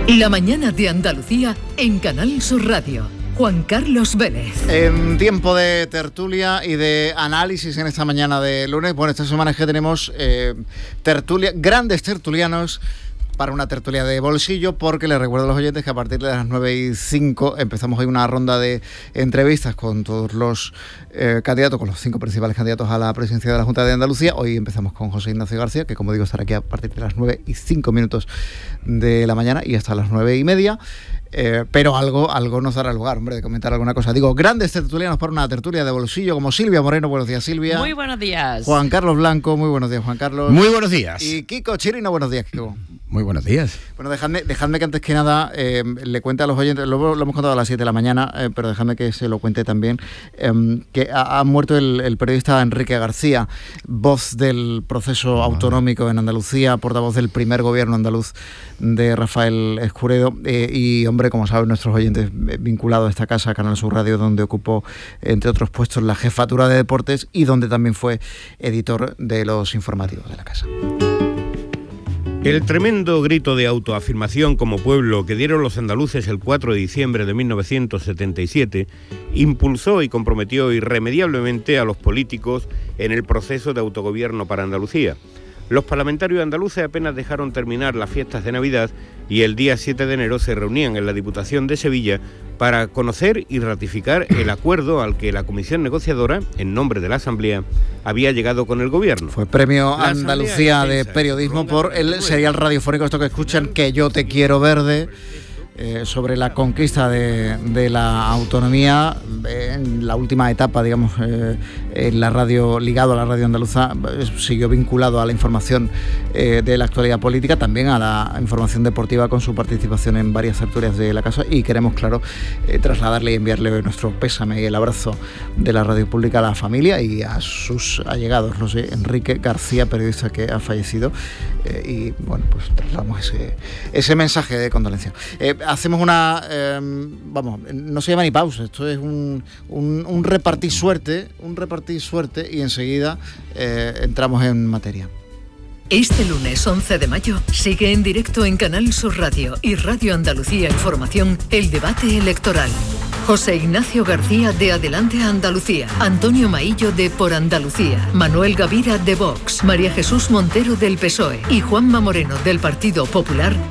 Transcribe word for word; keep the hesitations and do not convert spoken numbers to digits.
La mañana de Andalucía en Canal Sur Radio. Juan Carlos Vélez. En tiempo de tertulia y de análisis en esta mañana de lunes. Bueno, esta semana es que tenemos eh, tertulia, grandes tertulianos para una tertulia de bolsillo, porque les recuerdo a los oyentes que a partir de las nueve y cinco empezamos hoy una ronda de entrevistas con todos los eh, candidatos, con los cinco principales candidatos a la presidencia de la Junta de Andalucía. Hoy empezamos con José Ignacio García, que como digo estará aquí a partir de las nueve y cinco minutos de la mañana y hasta las nueve y media. Eh, pero algo, algo nos dará lugar, hombre, de comentar alguna cosa. Digo, grandes tertulianos para una tertulia de bolsillo, como Silvia Moreno. Buenos días, Silvia. Muy buenos días. Juan Carlos Blanco. Muy buenos días, Juan Carlos. Muy buenos días. Y Kiko Chirino. Buenos días, Kiko. Muy buenos días. Bueno, dejadme, dejadme que antes que nada eh, le cuente a los oyentes, lo, lo hemos contado a las siete de la mañana, eh, pero dejadme que se lo cuente también, eh, que ha, ha muerto el, el periodista Enrique García, voz del proceso autonómico en Andalucía, portavoz del primer gobierno andaluz de Rafael Escuredo, eh, y hombre, como saben nuestros oyentes, vinculado a esta casa, Canal Sur Radio, donde ocupó, entre otros puestos, la jefatura de deportes y donde también fue editor de los informativos de la casa. El tremendo grito de autoafirmación como pueblo que dieron los andaluces el cuatro de diciembre de mil novecientos setenta y siete impulsó y comprometió irremediablemente a los políticos en el proceso de autogobierno para Andalucía. Los parlamentarios andaluces apenas dejaron terminar las fiestas de Navidad y el día siete de enero se reunían en la Diputación de Sevilla para conocer y ratificar el acuerdo al que la comisión negociadora, en nombre de la Asamblea, había llegado con el gobierno. Fue premio Andalucía de Periodismo por el serial radiofónico, esto que escuchan, Que yo te quiero verde, eh, sobre la conquista de, de la autonomía en la última etapa, digamos, eh, en la radio, ligado a la radio andaluza, eh, siguió vinculado a la información eh, de la actualidad política, también a la información deportiva, con su participación en varias tertulias de la casa, y queremos, claro, eh, trasladarle y enviarle nuestro pésame y el abrazo de la radio pública a la familia y a sus allegados. No sé, Enrique García, periodista que ha fallecido, eh, y bueno, pues trasladamos ese, ese mensaje de condolencia. Eh, hacemos una, eh, vamos, no se llama ni pausa, esto es un, un, un repartir suerte, un repartir suerte y enseguida eh, entramos en materia. Este lunes once de mayo sigue en directo en Canal Sur Radio y Radio Andalucía Información el debate electoral. José Ignacio García de Adelante Andalucía, Antonio Maillo de Por Andalucía, Manuel Gavira de Vox, María Jesús Montero del P S O E y Juanma Moreno del Partido Popular